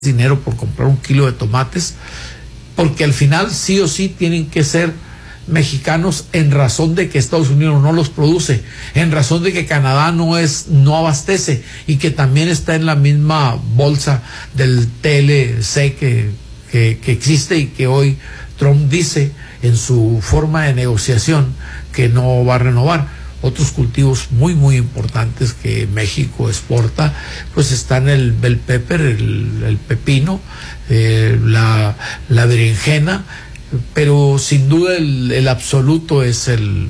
dinero por comprar un kilo de tomates, porque al final sí o sí tienen que ser mexicanos, en razón de que Estados Unidos no los produce, en razón de que Canadá no abastece, y que también está en la misma bolsa del TLC que existe, y que hoy Trump dice en su forma de negociación que no va a renovar. Otros cultivos muy muy importantes que México exporta, pues están el bell pepper, el pepino, la berenjena, pero sin duda el absoluto es el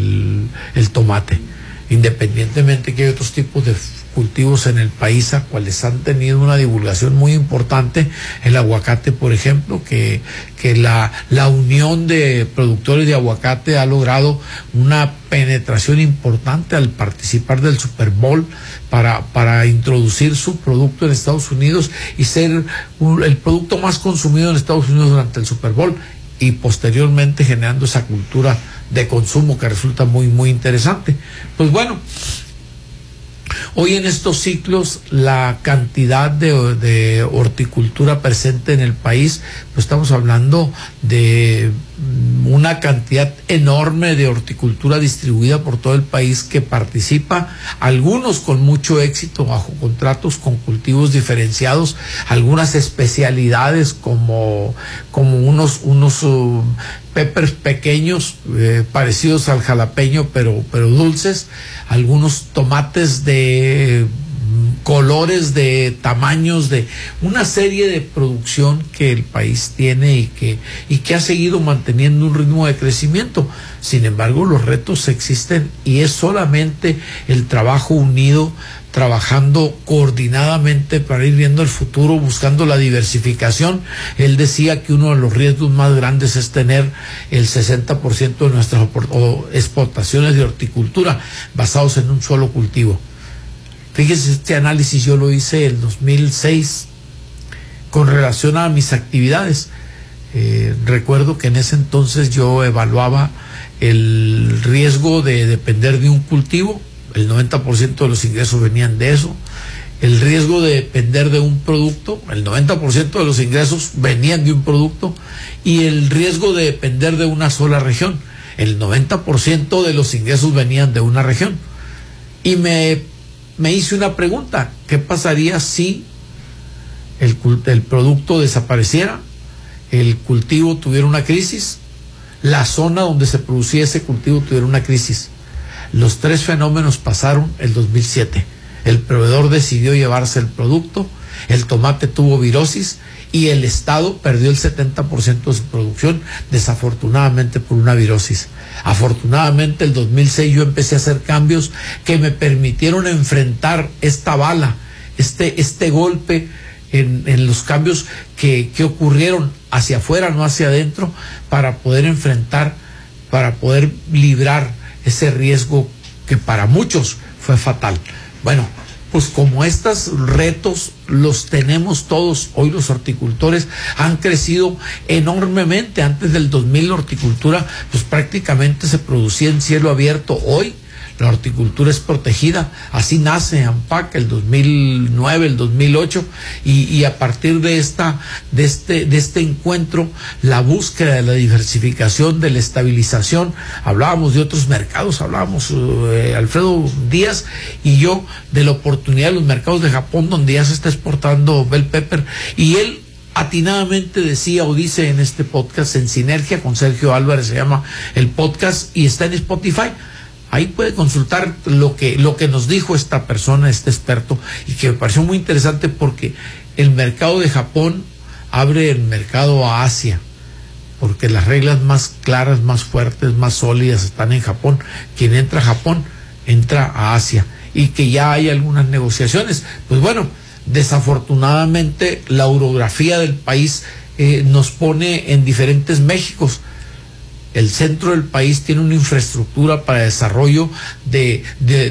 tomate, independientemente que hay otros tipos de cultivos en el país a cuales han tenido una divulgación muy importante. El aguacate, por ejemplo, que la unión de productores de aguacate ha logrado una penetración importante al participar del Super Bowl para introducir su producto en Estados Unidos y ser el producto más consumido en Estados Unidos durante el Super Bowl, y posteriormente generando esa cultura de consumo que resulta muy muy interesante. Pues bueno, hoy en estos ciclos la cantidad de horticultura presente en el país, pues estamos hablando de una cantidad enorme de horticultura distribuida por todo el país que participa, algunos con mucho éxito bajo contratos con cultivos diferenciados, algunas especialidades como unos peppers pequeños, parecidos al jalapeño pero dulces, algunos tomates de colores, de tamaños, de una serie de producción que el país tiene y que ha seguido manteniendo un ritmo de crecimiento. Sin embargo, los retos existen, y es solamente el trabajo unido, trabajando coordinadamente para ir viendo el futuro, buscando la diversificación. Él decía que uno de los riesgos más grandes es tener el 60% de nuestras exportaciones de horticultura basados en un solo cultivo. Fíjese, este análisis yo lo hice en 2006 con relación a mis actividades. Recuerdo que en ese entonces yo evaluaba el riesgo de depender de un cultivo. El 90% de los ingresos venían de eso. El riesgo de depender de un producto, el 90% de los ingresos venían de un producto. Y el riesgo de depender de una sola región, el 90% de los ingresos venían de una región. Y me hice una pregunta: ¿qué pasaría si el producto desapareciera, el cultivo tuviera una crisis, la zona donde se producía ese cultivo tuviera una crisis? Los tres fenómenos pasaron el 2007. El proveedor decidió llevarse el producto, el tomate tuvo virosis y el Estado perdió el 70% de su producción, desafortunadamente por una virosis. Afortunadamente, el 2006 yo empecé a hacer cambios que me permitieron enfrentar esta bala, este golpe en los cambios que ocurrieron hacia afuera, no hacia adentro, para poder enfrentar, para poder librar ese riesgo que para muchos fue fatal. Bueno, pues como estos retos los tenemos todos, hoy los horticultores han crecido enormemente. Antes del 2000 la horticultura pues prácticamente se producía en cielo abierto. Hoy la horticultura es protegida, así nace AMPAC el 2009, el 2008, y a partir de este encuentro, la búsqueda de la diversificación, de la estabilización. Hablábamos de otros mercados, Alfredo Díaz y yo, de la oportunidad de los mercados de Japón, donde ya se está exportando bell pepper, y él atinadamente decía o dice en este podcast, En Sinergia con Sergio Álvarez se llama el podcast, y está en Spotify. Ahí puede consultar lo que nos dijo esta persona, este experto, y que me pareció muy interesante, porque el mercado de Japón abre el mercado a Asia, porque las reglas más claras, más fuertes, más sólidas están en Japón. Quien entra a Japón entra a Asia, y que ya hay algunas negociaciones. Pues bueno, desafortunadamente la orografía del país nos pone en diferentes Méxicos. El centro del país tiene una infraestructura para desarrollo de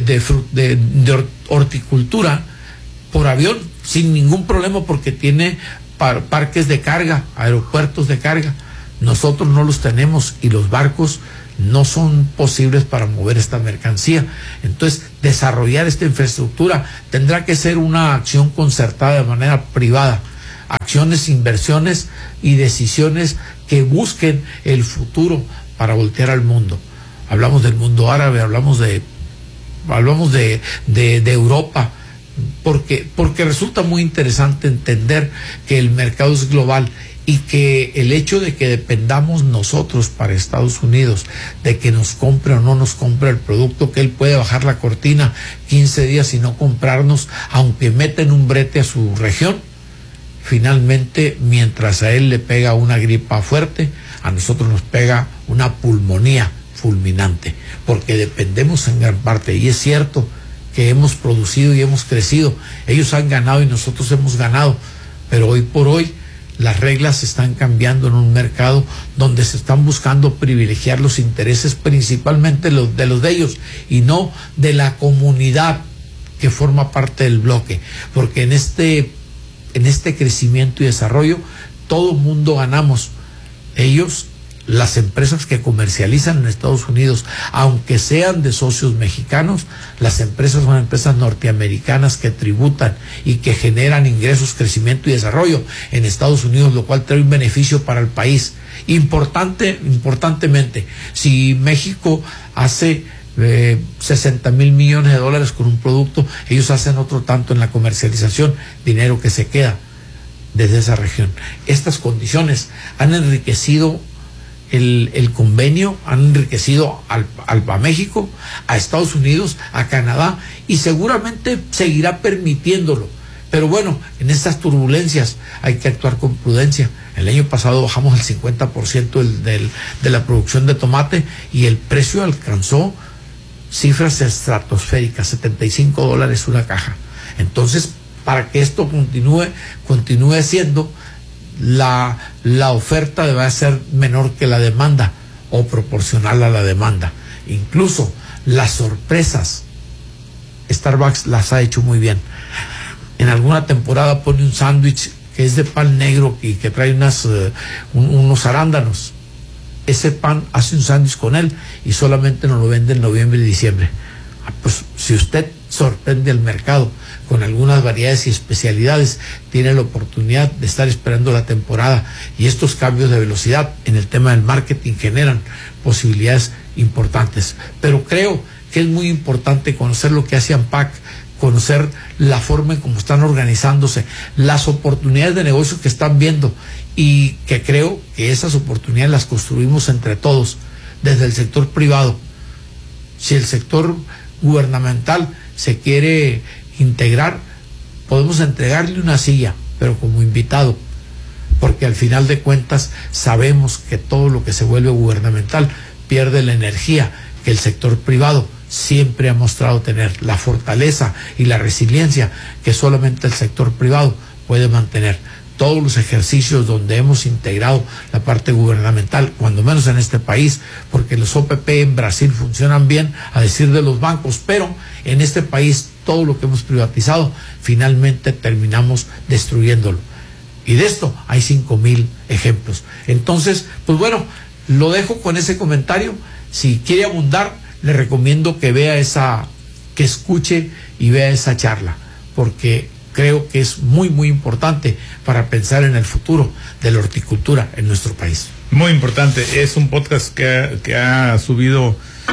horticultura por avión sin ningún problema, porque tiene parques de carga, aeropuertos de carga. Nosotros no los tenemos, y los barcos no son posibles para mover esta mercancía. Entonces, desarrollar esta infraestructura tendrá que ser una acción concertada de manera privada. acciones, inversiones y decisiones que busquen el futuro para voltear al mundo. Hablamos del mundo árabe, hablamos de Europa, porque resulta muy interesante entender que el mercado es global y que el hecho de que dependamos nosotros para Estados Unidos de que nos compre o no nos compre el producto, que él puede bajar la cortina 15 días y no comprarnos, aunque meten un brete a su región, finalmente mientras a él le pega una gripa fuerte, a nosotros nos pega una pulmonía fulminante, porque dependemos en gran parte. Y es cierto que hemos producido y hemos crecido, ellos han ganado y nosotros hemos ganado, pero hoy por hoy las reglas están cambiando en un mercado donde se están buscando privilegiar los intereses principalmente de ellos y no de la comunidad que forma parte del bloque, porque en este crecimiento y desarrollo todo mundo ganamos. Ellos, las empresas que comercializan en Estados Unidos, aunque sean de socios mexicanos, las empresas son empresas norteamericanas que tributan y que generan ingresos, crecimiento y desarrollo en Estados Unidos, lo cual trae un beneficio para el país. Importantemente, si México hace 60 mil millones de dólares con un producto, ellos hacen otro tanto en la comercialización, dinero que se queda desde esa región. Estas condiciones han enriquecido el convenio, han enriquecido a México, a Estados Unidos, a Canadá, y seguramente seguirá permitiéndolo. Pero bueno, en estas turbulencias hay que actuar con prudencia. El año pasado bajamos el 50% de la producción de tomate y el precio alcanzó cifras estratosféricas, $75 una caja. Entonces, para que esto continúe siendo, la oferta debe ser menor que la demanda o proporcional a la demanda. Incluso las sorpresas, Starbucks las ha hecho muy bien. En alguna temporada pone un sándwich que es de pan negro y que trae unos arándanos. Ese pan hace un sándwich con él y solamente nos lo vende en noviembre y diciembre. Pues si usted sorprende al mercado con algunas variedades y especialidades, tiene la oportunidad de estar esperando la temporada, y estos cambios de velocidad en el tema del marketing generan posibilidades importantes. Pero creo que es muy importante conocer lo que hace ANPAC, conocer la forma en cómo están organizándose, las oportunidades de negocio que están viendo, y que creo que esas oportunidades las construimos entre todos, desde el sector privado. Si el sector gubernamental se quiere integrar, podemos entregarle una silla, pero como invitado, porque al final de cuentas sabemos que todo lo que se vuelve gubernamental pierde la energía que el sector privado siempre ha mostrado tener, la fortaleza y la resiliencia que solamente el sector privado puede mantener. Todos los ejercicios donde hemos integrado la parte gubernamental, cuando menos en este país, porque los OPP en Brasil funcionan bien, a decir de los bancos, pero en este país todo lo que hemos privatizado, finalmente terminamos destruyéndolo. Y de esto hay 5,000 ejemplos. Entonces, pues bueno, lo dejo con ese comentario. Si quiere abundar, le recomiendo que escuche y vea esa charla, porque creo que es muy, muy importante para pensar en el futuro de la horticultura en nuestro país. Muy importante. Es un podcast que ha subido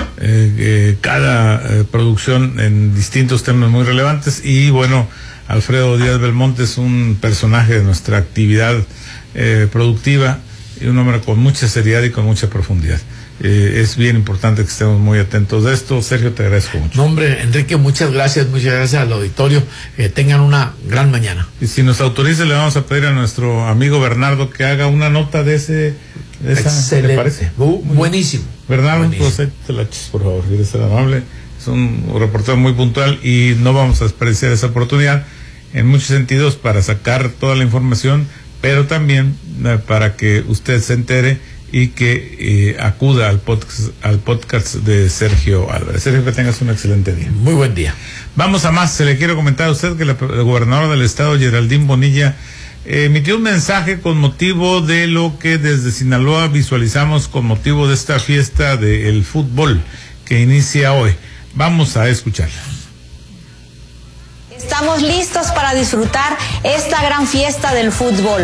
cada producción en distintos temas muy relevantes, y bueno, Alfredo Díaz Belmonte es un personaje de nuestra actividad productiva y un hombre con mucha seriedad y con mucha profundidad. Es bien importante que estemos muy atentos de esto. Sergio, te agradezco mucho. No, hombre, Enrique, muchas gracias al auditorio. Tengan una gran mañana. Y si nos autoriza, le vamos a pedir a nuestro amigo Bernardo que haga una nota de esa. Excelente. ¿Te parece? Buenísimo. Bernardo, pues te la echas, por favor, si eres tan amable. Es un reportero muy puntual y no vamos a desperdiciar esa oportunidad en muchos sentidos para sacar toda la información, pero también para que usted se entere y que acuda al podcast de Sergio Álvarez. Sergio, que tengas un excelente día. Muy buen día. Vamos a más. Se le quiero comentar a usted que la gobernadora del estado, Geraldine Bonilla, emitió un mensaje con motivo de lo que desde Sinaloa visualizamos con motivo de esta fiesta del fútbol que inicia hoy. Vamos a escucharla. Estamos listos para disfrutar esta gran fiesta del fútbol.